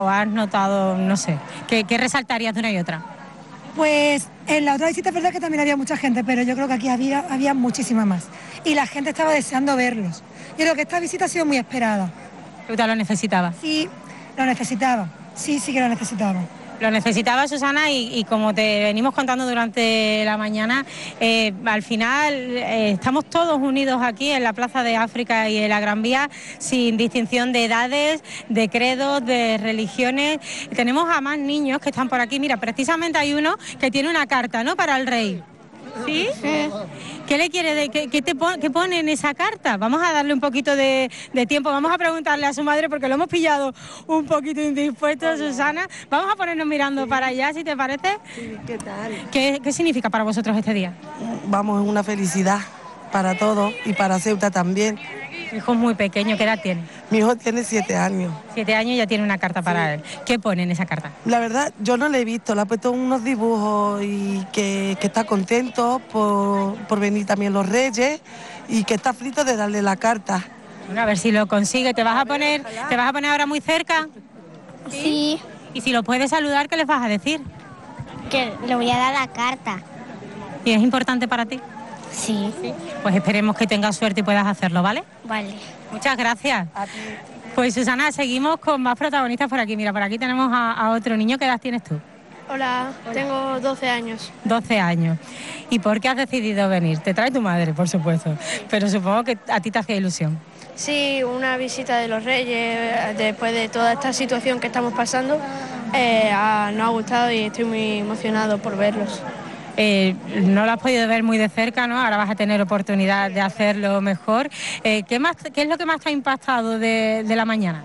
¿O has notado, no sé, qué resaltarías de una y otra? Pues en la otra visita es verdad que también había mucha gente, pero yo creo que aquí había muchísima más. Y la gente estaba deseando verlos. Yo creo que esta visita ha sido muy esperada. ¿Tú lo necesitabas? Sí, lo necesitaba. Sí que lo necesitaba. Lo necesitaba, Susana, y como te venimos contando durante la mañana, al final estamos todos unidos aquí en la Plaza de África y en la Gran Vía, sin distinción de edades, de credos, de religiones. Tenemos a más niños que están por aquí. Mira, precisamente hay uno que tiene una carta, ¿no?, para el rey. ¿Sí? Sí. ¿Qué le quiere qué pone en esa carta? Vamos a darle un poquito de tiempo, vamos a preguntarle a su madre porque lo hemos pillado un poquito indispuesto, Susana. Vamos a ponernos mirando para allá, si te parece. Sí, ¿qué tal? ¿Qué significa para vosotros este día? Vamos, es una felicidad para todos y para Ceuta también. Mi hijo es muy pequeño, ¿qué edad tiene? Mi hijo tiene 7 años. 7 años y ya tiene una carta para él. ¿Qué pone en esa carta? La verdad, yo no le he visto, le ha puesto unos dibujos y que está contento por venir también los reyes y que está frito de darle la carta. Bueno, a ver si lo consigue. ¿Te vas a poner ahora muy cerca? Sí. Y si lo puedes saludar, ¿qué les vas a decir? Que le voy a dar la carta. ¿Y es importante para ti? Sí. Pues esperemos que tengas suerte y puedas hacerlo, ¿vale? Vale. Muchas gracias. A ti. Pues Susana, seguimos con más protagonistas por aquí. Mira, por aquí tenemos a otro niño. ¿Qué edad tienes tú? Hola, tengo 12 años. 12 años. ¿Y por qué has decidido venir? Te trae tu madre, por supuesto, pero supongo que a ti te hacía ilusión. Sí, una visita de los Reyes, después de toda esta situación que estamos pasando, nos ha gustado y estoy muy emocionado por verlos. No lo has podido ver muy de cerca, ¿no? Ahora vas a tener oportunidad de hacerlo mejor. ¿Qué es lo que más te ha impactado de la mañana?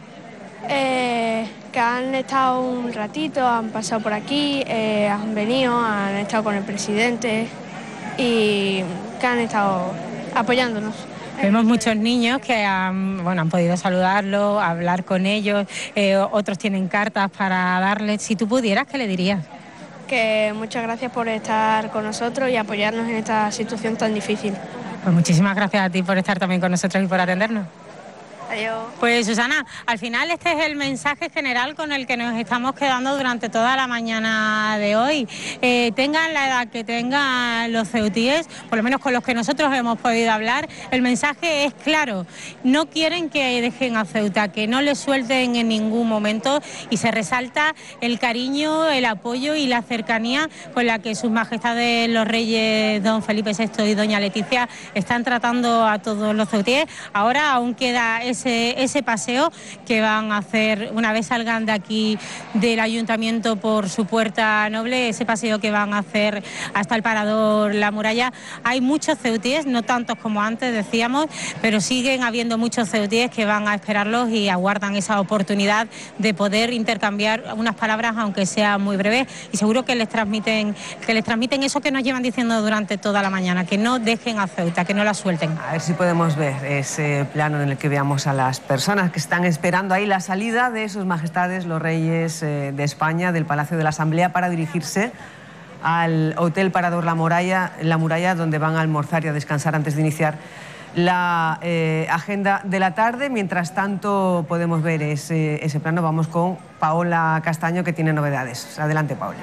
Que han estado un ratito, han pasado por aquí, han venido, han estado con el presidente y que han estado apoyándonos. Vemos muchos niños que han podido saludarlo, hablar con ellos, otros tienen cartas para darles. Si tú pudieras, ¿qué le dirías? Que muchas gracias por estar con nosotros y apoyarnos en esta situación tan difícil. Pues muchísimas gracias a ti por estar también con nosotros y por atendernos. Adiós. Pues Susana, al final este es el mensaje general con el que nos estamos quedando durante toda la mañana de hoy. Tengan la edad que tengan los ceutíes, por lo menos con los que nosotros hemos podido hablar, el mensaje es claro. No quieren que dejen a Ceuta, que no les suelten en ningún momento, y se resalta el cariño, el apoyo y la cercanía con la que sus majestades los reyes don Felipe VI y doña Leticia están tratando a todos los ceutíes. Ahora aún queda ese paseo que van a hacer una vez salgan de aquí del ayuntamiento por su puerta noble, ese paseo que van a hacer hasta el parador La Muralla. Hay muchos ceutíes, no tantos como antes decíamos, pero siguen habiendo muchos ceutíes que van a esperarlos y aguardan esa oportunidad de poder intercambiar unas palabras, aunque sean muy breves, y seguro que les transmiten eso que nos llevan diciendo durante toda la mañana, que no dejen a Ceuta, que no la suelten. A ver si podemos ver ese plano en el que veamos a las personas que están esperando ahí la salida de sus majestades los reyes de España del Palacio de la Asamblea para dirigirse al Hotel Parador La Muralla, donde van a almorzar y a descansar antes de iniciar la agenda de la tarde. Mientras tanto podemos ver ese plano. Vamos con Paola Castaño, que tiene novedades. Adelante, Paola.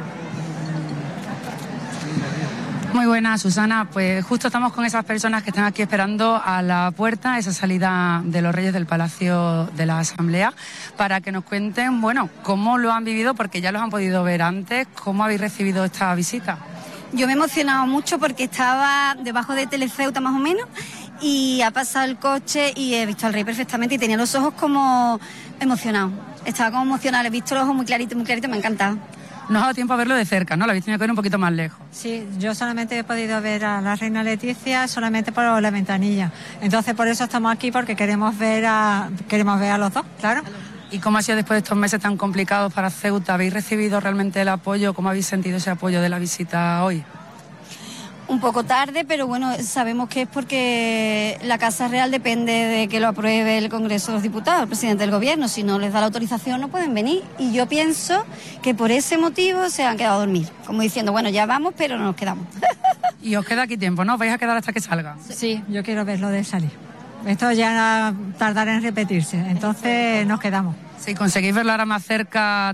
Muy buenas, Susana. Pues justo estamos con esas personas que están aquí esperando a la puerta, esa salida de los reyes del Palacio de la Asamblea, para que nos cuenten, bueno, cómo lo han vivido, porque ya los han podido ver antes. ¿Cómo habéis recibido esta visita? Yo me he emocionado mucho porque estaba debajo de Teleceuta más o menos y ha pasado el coche y he visto al rey perfectamente y tenía los ojos como emocionados. Estaba como emocionada, he visto los ojos muy claritos, me ha encantado. No ha dado tiempo a verlo de cerca, ¿no? Lo habéis tenido que ver un poquito más lejos. Sí, yo solamente he podido ver a la reina Leticia solamente por la ventanilla. Entonces por eso estamos aquí, porque queremos ver a los dos, claro. ¿Y cómo ha sido después de estos meses tan complicados para Ceuta? ¿Habéis recibido realmente el apoyo? ¿Cómo habéis sentido ese apoyo de la visita hoy? Un poco tarde, pero bueno, sabemos que es porque la Casa Real depende de que lo apruebe el Congreso de los Diputados, el presidente del Gobierno. Si no les da la autorización no pueden venir. Y yo pienso que por ese motivo se han quedado a dormir, como diciendo, bueno, ya vamos, pero no nos quedamos. Y os queda aquí tiempo, ¿no? ¿Vais a quedar hasta que salga? Sí, yo quiero verlo de salir. Esto ya tardará en repetirse, entonces nos quedamos. Si conseguís verlo ahora más cerca,